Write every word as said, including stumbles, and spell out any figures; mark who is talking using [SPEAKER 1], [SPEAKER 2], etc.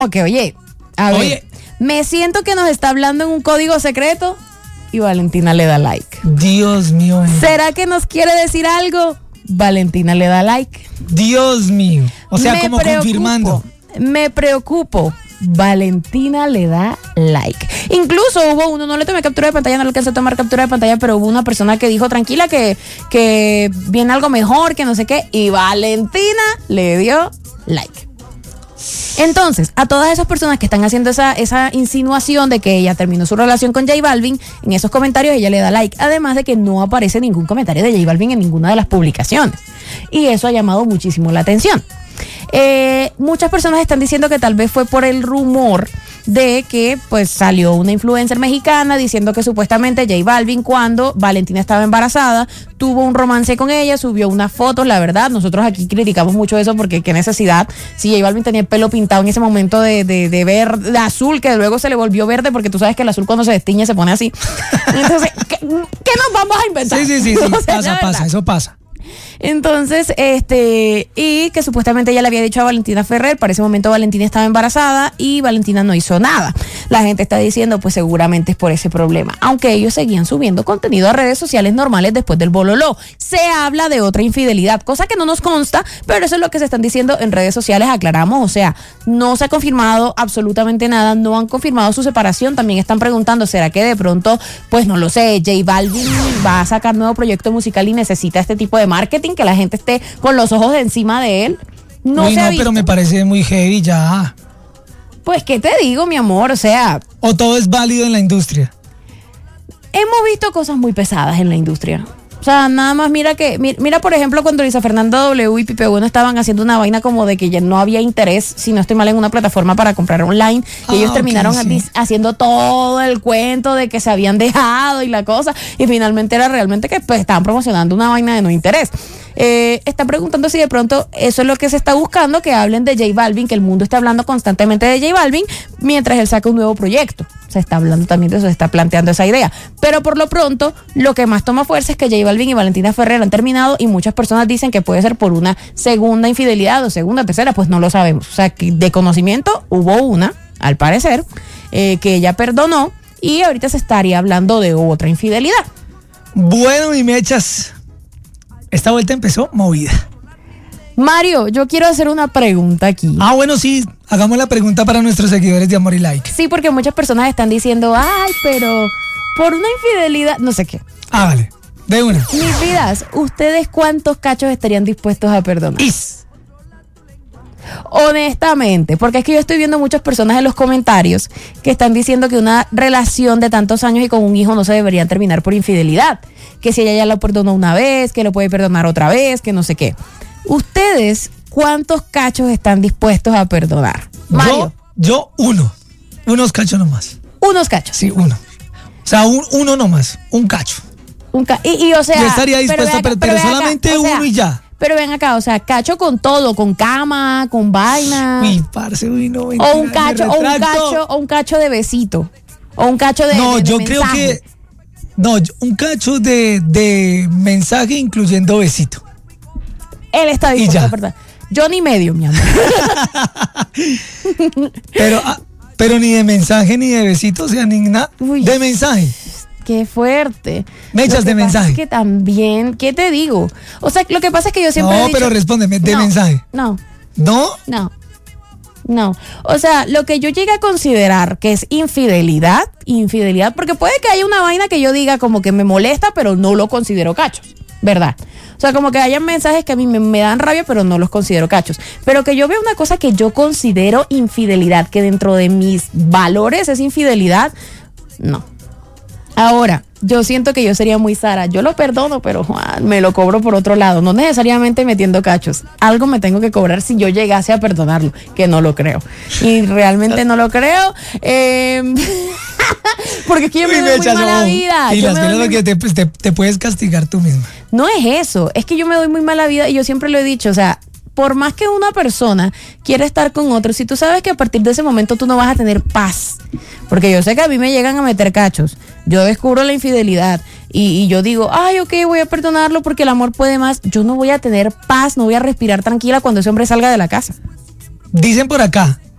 [SPEAKER 1] Ok, oye, a ver,
[SPEAKER 2] Oye.
[SPEAKER 1] me siento que nos está hablando en un código secreto y Valentina le da like.
[SPEAKER 2] Dios mío.
[SPEAKER 1] ¿Será que nos quiere decir algo? Valentina le da like.
[SPEAKER 2] Dios mío. O sea,
[SPEAKER 1] Me
[SPEAKER 2] como
[SPEAKER 1] preocupo,
[SPEAKER 2] confirmando.
[SPEAKER 1] Me preocupo. Valentina le da like. Incluso hubo uno, no le tomé captura de pantalla, no le alcancé a tomar captura de pantalla, pero hubo una persona que dijo tranquila que, que viene algo mejor, que no sé qué, y Valentina le dio like. Entonces, a todas esas personas que están haciendo esa, esa insinuación de que ella terminó su relación con J Balvin, en esos comentarios ella le da like, además de que no aparece ningún comentario de J Balvin en ninguna de las publicaciones. Y eso ha llamado muchísimo la atención. Eh, muchas personas están diciendo que tal vez fue por el rumor de que pues salió una influencer mexicana diciendo que supuestamente J Balvin, cuando Valentina estaba embarazada, tuvo un romance con ella, subió unas fotos. La verdad, nosotros aquí criticamos mucho eso porque qué necesidad, si J Balvin tenía el pelo pintado en ese momento de, de, de verde, de azul, que luego se le volvió verde, porque tú sabes que el azul cuando se destiñe se pone así. Entonces, ¿qué, qué nos vamos a inventar?
[SPEAKER 2] Sí, sí, sí, sí.
[SPEAKER 1] O sea,
[SPEAKER 2] pasa, pasa, eso pasa.
[SPEAKER 1] Entonces, este, y que supuestamente ella le había dicho a Valentina Ferrer, para ese momento Valentina estaba embarazada y Valentina no hizo nada. La gente está diciendo, pues seguramente es por ese problema, aunque ellos seguían subiendo contenido a redes sociales normales después del bololó. Se habla de otra infidelidad, cosa que no nos consta, pero eso es lo que se están diciendo en redes sociales, aclaramos, o sea, no se ha confirmado absolutamente nada, no han confirmado su separación. También están preguntando, ¿será que de pronto, pues no lo sé, J Balvin va a sacar nuevo proyecto musical y necesita este tipo de marketing, que la gente esté con los ojos de encima de él? No
[SPEAKER 2] Uy,
[SPEAKER 1] se ha
[SPEAKER 2] no,
[SPEAKER 1] visto.
[SPEAKER 2] pero me parece muy heavy ya.
[SPEAKER 1] Pues, ¿qué te digo, mi amor? O sea,
[SPEAKER 2] O todo es válido en la industria.
[SPEAKER 1] hemos visto cosas muy pesadas en la industria. O sea, nada más mira que, mira, mira por ejemplo, cuando Luisa Fernanda W y Pipe Bueno estaban haciendo una vaina como de que ya no había interés, si no estoy mal, en una plataforma para comprar online, y
[SPEAKER 2] Ah,
[SPEAKER 1] ellos
[SPEAKER 2] ok,
[SPEAKER 1] terminaron
[SPEAKER 2] sí.
[SPEAKER 1] haciendo todo el cuento de que se habían dejado y la cosa, y finalmente era realmente que pues estaban promocionando una vaina de no interés. Eh, están preguntando si de pronto eso es lo que se está buscando, que hablen de J Balvin, que el mundo esté hablando constantemente de J Balvin mientras él saca un nuevo proyecto. Se está hablando también de eso, se está planteando esa idea. Pero por lo pronto, lo que más toma fuerza es que J Balvin y Valentina Ferrer han terminado, y muchas personas dicen que puede ser por una segunda infidelidad o segunda, tercera, pues no lo sabemos. O sea, que de conocimiento hubo una, al parecer, eh, que ella perdonó, y ahorita se estaría hablando de otra infidelidad.
[SPEAKER 2] Bueno, mi mechas, esta vuelta empezó movida.
[SPEAKER 1] Mario, yo quiero hacer una pregunta aquí.
[SPEAKER 2] Ah, bueno, sí, hagamos la pregunta para nuestros seguidores de Amor y Like.
[SPEAKER 1] Sí, porque muchas personas están diciendo, ay, pero por una infidelidad, no sé qué.
[SPEAKER 2] Ah, vale, de una.
[SPEAKER 1] Mis vidas, ¿ustedes cuántos cachos estarían dispuestos a perdonar?
[SPEAKER 2] Is.
[SPEAKER 1] Honestamente, porque es que yo estoy viendo muchas personas en los comentarios que están diciendo que una relación de tantos años y con un hijo no se debería terminar por infidelidad, que si ella ya lo perdonó una vez, que lo puede perdonar otra vez, que no sé qué. ¿Ustedes cuántos cachos están dispuestos a perdonar? Mario.
[SPEAKER 2] Yo, yo uno. Unos cachos nomás.
[SPEAKER 1] Unos cachos.
[SPEAKER 2] Sí, uno. O sea, un, uno nomás. Un cacho.
[SPEAKER 1] Un ca- y, y, o sea,
[SPEAKER 2] Yo estaría dispuesto,
[SPEAKER 1] ven acá,
[SPEAKER 2] pero, pero
[SPEAKER 1] ven acá,
[SPEAKER 2] solamente
[SPEAKER 1] o sea,
[SPEAKER 2] uno y ya.
[SPEAKER 1] Pero ven acá, o sea, cacho con todo, con cama, con vaina.
[SPEAKER 2] Uy, parce, uy, no.
[SPEAKER 1] O
[SPEAKER 2] mentira,
[SPEAKER 1] un
[SPEAKER 2] me
[SPEAKER 1] cacho, o un
[SPEAKER 2] retracto.
[SPEAKER 1] cacho, o un cacho de besito. O un cacho de.
[SPEAKER 2] No,
[SPEAKER 1] de- de
[SPEAKER 2] yo creo
[SPEAKER 1] mensaje.
[SPEAKER 2] que. No, yo- un cacho de, de mensaje incluyendo besito.
[SPEAKER 1] Él está
[SPEAKER 2] Y
[SPEAKER 1] dispuesto,
[SPEAKER 2] ya.
[SPEAKER 1] ¿verdad? Yo ni medio, mi amor.
[SPEAKER 2] Pero, ah, pero ni de mensaje ni de besito, o sea, ni nada.
[SPEAKER 1] Uy.
[SPEAKER 2] De mensaje.
[SPEAKER 1] Qué fuerte.
[SPEAKER 2] Mechas
[SPEAKER 1] Lo que
[SPEAKER 2] de
[SPEAKER 1] pasa
[SPEAKER 2] mensaje.
[SPEAKER 1] Es que también, ¿qué te digo? O sea, lo que pasa es que yo siempre he
[SPEAKER 2] No,
[SPEAKER 1] dicho-
[SPEAKER 2] pero respóndeme, de
[SPEAKER 1] No,
[SPEAKER 2] mensaje.
[SPEAKER 1] No,
[SPEAKER 2] ¿No?
[SPEAKER 1] no. No, o sea, lo que yo llegue a considerar que es infidelidad, infidelidad, porque puede que haya una vaina que yo diga como que me molesta, pero no lo considero cachos, ¿verdad? O sea, como que hayan mensajes que a mí me, me dan rabia, pero no los considero cachos. Pero que yo vea una cosa que yo considero infidelidad, que dentro de mis valores es infidelidad, no. Ahora, yo siento que yo sería muy Sara. Yo lo perdono, pero Juan, me lo cobro por otro lado. No necesariamente metiendo cachos. Algo me tengo que cobrar si yo llegase a perdonarlo, que no lo creo. Y realmente no lo creo. Eh, porque es que yo me
[SPEAKER 2] Uy,
[SPEAKER 1] doy muy
[SPEAKER 2] mechas,
[SPEAKER 1] mala
[SPEAKER 2] no.
[SPEAKER 1] vida.
[SPEAKER 2] Y
[SPEAKER 1] Yo
[SPEAKER 2] las
[SPEAKER 1] me doy
[SPEAKER 2] velas
[SPEAKER 1] muy-
[SPEAKER 2] porque te, pues, te, te puedes castigar tú misma.
[SPEAKER 1] No es eso, es que yo me doy muy mala vida y yo siempre lo he dicho, o sea, por más que una persona quiera estar con otro, si tú sabes que a partir de ese momento tú no vas a tener paz, porque yo sé que a mí me llegan a meter cachos, yo descubro la infidelidad y, y yo digo, ay, ok, voy a perdonarlo porque el amor puede más, yo no voy a tener paz, no voy a respirar tranquila cuando ese hombre salga de la casa.
[SPEAKER 2] Dicen por acá